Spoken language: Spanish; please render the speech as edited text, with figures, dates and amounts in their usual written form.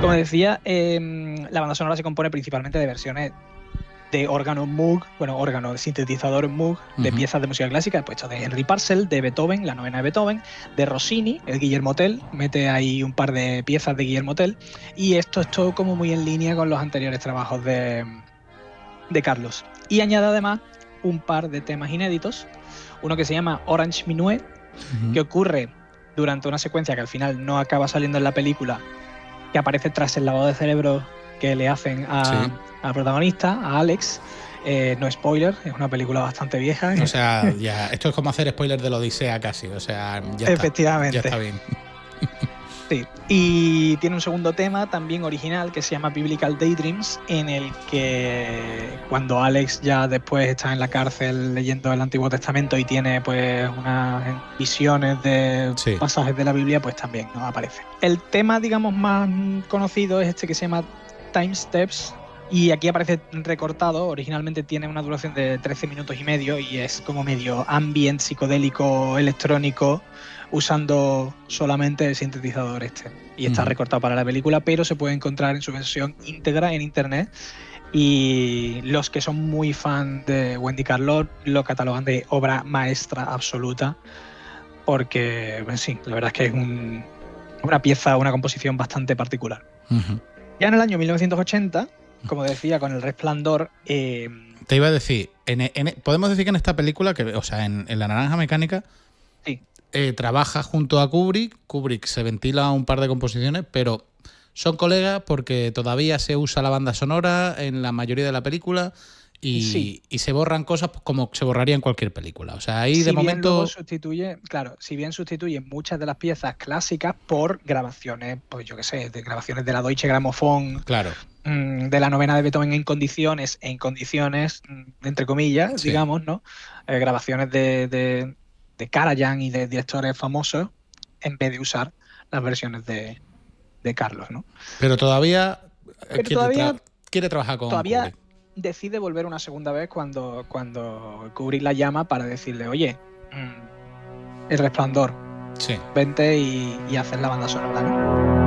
Como decía, la banda sonora se compone principalmente de versiones de órgano Moog, órgano de sintetizador Moog, de piezas de música clásica, pues de Henry Purcell, de Beethoven, la novena de Beethoven, de Rossini, el Guillermo Tell, mete ahí un par de piezas de Guillermo Tell, y esto es todo como muy en línea con los anteriores trabajos de Carlos. Y añade además un par de temas inéditos, uno que se llama Orange Minuet, que ocurre durante una secuencia que al final no acaba saliendo en la película, que aparece tras el lavado de cerebro que le hacen al protagonista, a Alex. No spoiler, es una película bastante vieja. O sea, ya esto es como hacer spoiler de la Odisea casi, o sea, ya efectivamente. Ya está bien. Sí, y tiene un segundo tema también original que se llama Biblical Daydreams, en el que cuando Alex ya después está en la cárcel leyendo el Antiguo Testamento y tiene pues unas visiones de pasajes de la Biblia, pues también nos aparece. El tema, digamos, más conocido es este que se llama Time Steps, y aquí aparece recortado. Originalmente tiene una duración de 13 minutos y medio y es como medio ambient, psicodélico, electrónico, usando solamente el sintetizador este. Y está recortado para la película, pero se puede encontrar en su versión íntegra en internet. Y los que son muy fan de Wendy Carlos lo catalogan de obra maestra absoluta, porque, pues sí, la verdad es que es una pieza, una composición bastante particular. Ya en el año 1980, como decía, con El Resplandor... Te iba a decir, podemos decir que en esta película, o sea, en La Naranja Mecánica, trabaja junto a Kubrick. Kubrick se ventila un par de composiciones, pero son colegas porque todavía se usa la banda sonora en la mayoría de la película y se borran cosas como se borraría en cualquier película. O sea, ahí de momento... si bien sustituye muchas de las piezas clásicas por grabaciones, pues yo qué sé, de grabaciones de la Deutsche Grammophon, de la novena de Beethoven en condiciones, entre comillas, digamos, ¿no? Grabaciones de Karajan y de directores famosos, en vez de usar las versiones de Carlos, ¿no? Pero todavía quiere trabajar con Kubrick. Decide volver una segunda vez cuando Kubrick la llama para decirle, oye, El Resplandor, vente y hacer la banda sonora, ¿no?